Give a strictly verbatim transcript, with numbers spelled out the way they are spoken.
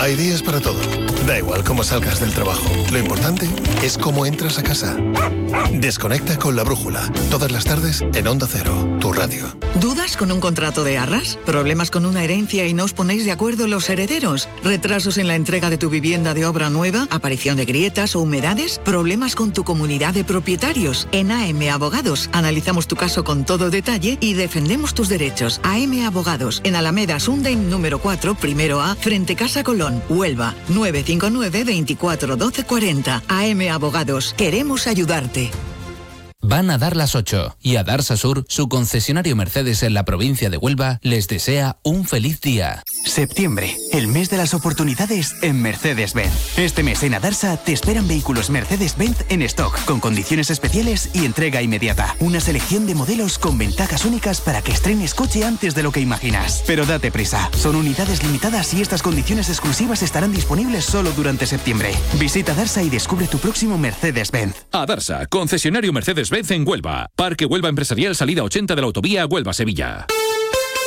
Hay días para todo. Da igual cómo salgas del trabajo. Lo importante es cómo entras a casa. Desconecta con La Brújula. Todas las tardes en Onda Cero, tu radio. ¿Dudas con un contrato de arras? ¿Problemas con una herencia y no os ponéis de acuerdo los herederos? ¿Retrasos en la entrega de tu vivienda de obra nueva? ¿Aparición de grietas o humedades? ¿Problemas con tu comunidad de propietarios? En A M Abogados analizamos tu caso con todo detalle y defendemos tus derechos. A M Abogados, en Alameda Sundain número cuatro, primero A, frente Casa Colón, Huelva, nueve cinco nueve, veinticuatro, doce, cuarenta. A M Abogados, queremos ayudarte. Van a dar las ocho y a Darsa Sur, su concesionario Mercedes en la provincia de Huelva, les desea un feliz día. Septiembre, el mes de las oportunidades en Mercedes-Benz. Este mes en Adarsa te esperan vehículos Mercedes-Benz en stock, con condiciones especiales y entrega inmediata. Una selección de modelos con ventajas únicas para que estrenes coche antes de lo que imaginas. Pero date prisa, son unidades limitadas y estas condiciones exclusivas estarán disponibles solo durante septiembre. Visita Adarsa y descubre tu próximo Mercedes-Benz. Adarsa, concesionario Mercedes-Benz en Huelva. Parque Huelva Empresarial, salida ochenta de la autovía Huelva-Sevilla.